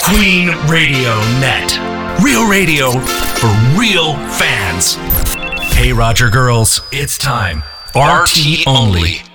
Queen Radio Net. Real radio for real fans. Hey, Roger girls, it's time. RT only.